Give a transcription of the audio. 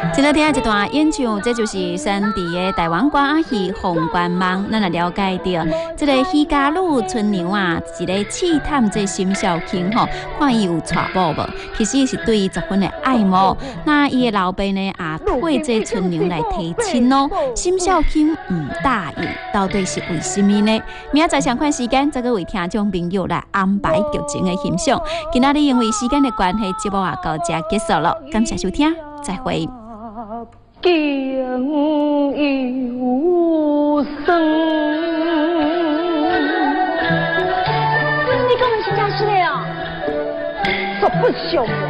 今日听一段演唱，这就是山地的台湾歌仔戏《凤冠梦》。咱来了解到，这个戏家女春娘啊，一个试探这心小卿吼，看伊有娶某无？其实是对伊十分的爱慕。那伊的老爸呢，也替这春娘来提亲哦。心小卿唔答应，到底是为什么呢？明仔载相关时间，再个为听众朋友来安排剧情的欣赏。今仔日因为时间的关系，节目也到这结束了。感谢收听，再会。 敬有生， 你根本是假死的呀！ 这不凶。